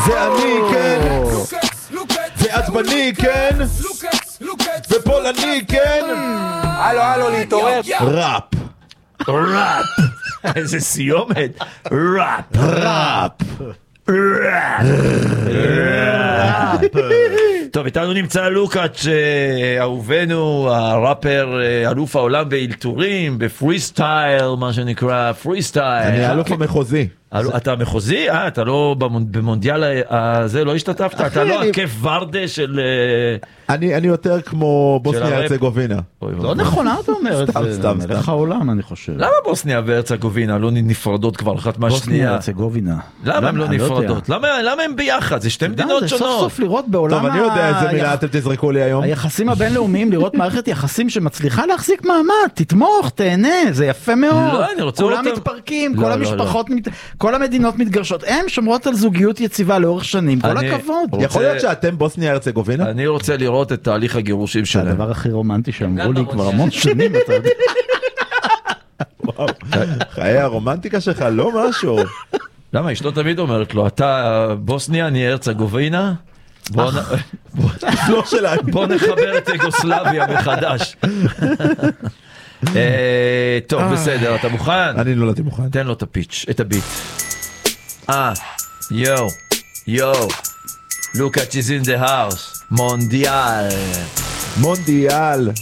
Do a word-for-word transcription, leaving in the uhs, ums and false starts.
זה אני כן, ועצבני כן, ופולני כן. הלו הלו להתעורר. ראפ ראפ. איזה סיומת. ראפ. ראפ טוב, איתנו נמצא לוקאץ', אהובנו, הראפר, אלוף העולם באלתורים, בפרי סטייל, מה שנקרא פרי סטייל. אני האלוף המחוזי. אתה מחוזי? אה, אתה לא במונדיאל הזה לא השתתפת? אתה לא הכיף ורדה של... אני יותר כמו בוסניה הרצגובינה. לא נכונה, אתה אומר את זה. מלך העולם, אני חושב. למה בוסניה והרצגובינה לא נפרדות כבר אחת מהשנייה? בוסניה והרצגובינה. למה הן לא נפרדות? למה הן ביחד? זה שתי מדינות שונות. זה סוף סוף לראות בעולם... טוב, אני יודע איזה מילה אתם תזרקו לי היום. היחסים הבינלאומיים, לראות מערכת יחסים שמצליחה להחזיק מעמד, תתמוך, תהנה, זה יפה מאוד. לא, אני רוצה כולם מתפרקים, כל המשפחות, כל המדינות מתגרשות, הן שומרות על זוגיות יציבה לאורך שנים, כל הכבוד. יכול להיות שאתם בוסניה הרצגובינה? אני רוצה לראות את תהליך הגירושים שלהם. הדבר הכי רומנטי שאמרו לי כבר המון שנים, אתה יודע. וואו, חיי הרומנטיקה שלך לא משהו. למה? אשתו תמיד אומרת לו, אתה בוסניה, אני הרצגובינה, בוא נחבר את יוגוסלביה מחדש. טוב, בסדר, אתה מוכן? אני נולדתי מוכן. תן לו את הפיץ', את הביט. אה, יו, יו, לוקאץ' is in the house, מונדיאל. מונדיאל.